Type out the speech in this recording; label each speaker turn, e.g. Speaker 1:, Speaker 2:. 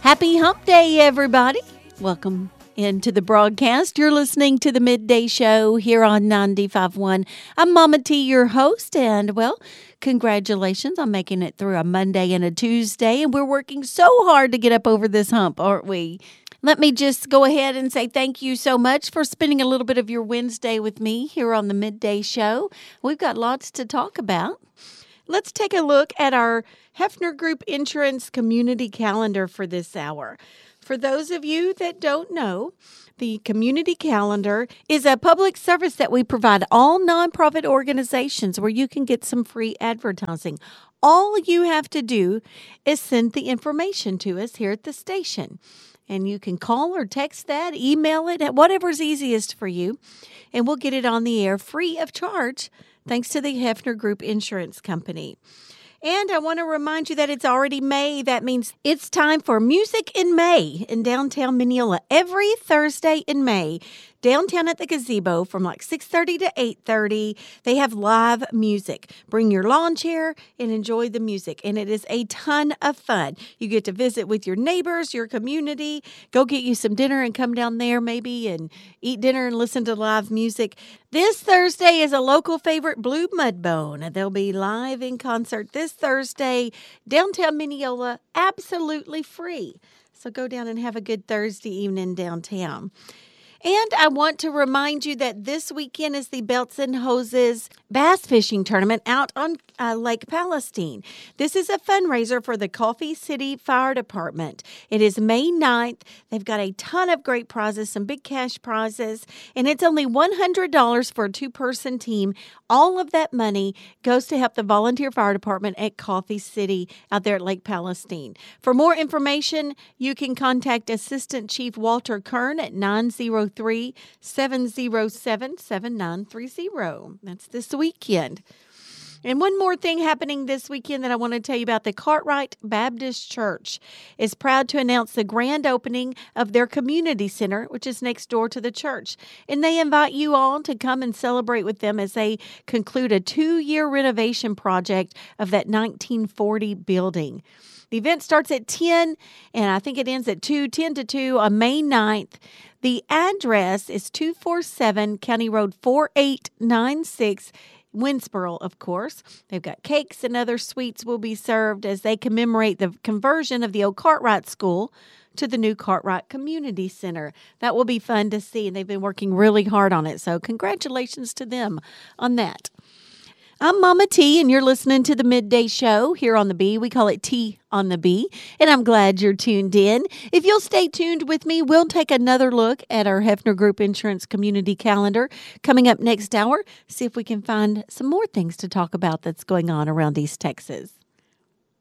Speaker 1: Happy Hump Day, everybody. Welcome into the broadcast. You're listening to the Midday Show here on 95.1. I'm Mama T, your host, and, well, congratulations on making it through a Monday and a Tuesday, and we're working so hard to get up over this hump, aren't we? Let me just go ahead and say thank you so much for spending a little bit of your Wednesday with me here on the Midday Show. We've got lots to talk about. Let's take a look at our Hefner Group Insurance Community Calendar for this hour. For those of you that don't know, the Community Calendar is a public service that we provide all nonprofit organizations where you can get some free advertising. All you have to do is send the information to us here at the station. And you can call or text that, email it, whatever's easiest for you, and we'll get it on the air free of charge, thanks to the Hefner Group Insurance Company. And I want to remind you that it's already May. That means it's time for Music in May in downtown Mineola every Thursday in May. Downtown at the gazebo from like 6:30 to 8:30. They have live music. Bring your lawn chair and enjoy the music. And it is a ton of fun. You get to visit with your neighbors, your community. Go get you some dinner and come down there maybe and eat dinner and listen to live music. This Thursday is a local favorite, Blue Mudbone. They'll be live in concert this Thursday, downtown Mineola, absolutely free. So go down and have a good Thursday evening downtown. And I want to remind you that this weekend is the Belts and Hoses Bass Fishing Tournament out on Lake Palestine. This is a fundraiser for the Coffee City Fire Department. It is May 9th. They've got a ton of great prizes, some big cash prizes, and it's only $100 for a two-person team. All of that money goes to help the volunteer fire department at Coffee City out there at Lake Palestine. For more information, you can contact Assistant Chief Walter Kern at 903-707-7930. That's this weekend. And one more thing happening this weekend that I want to tell you about. The Cartwright Baptist Church is proud to announce the grand opening of their community center, which is next door to the church. And they invite you all to come and celebrate with them as they conclude a 2-year renovation project of that 1940 building. The event starts at 10, and I think it ends at 10 to 2 on May 9th. The address is 247 County Road 4896, Winsboro, of course. They've got cakes and other sweets will be served as they commemorate the conversion of the old Cartwright School to the new Cartwright Community Center. That will be fun to see, and they've been working really hard on it, so congratulations to them on that. I'm Mama T, and you're listening to the Midday Show here on the B. We call it T on the B, and I'm glad you're tuned in. If you'll stay tuned with me, we'll take another look at our Hefner Group Insurance Community Calendar coming up next hour. See if we can find some more things to talk about that's going on around East Texas.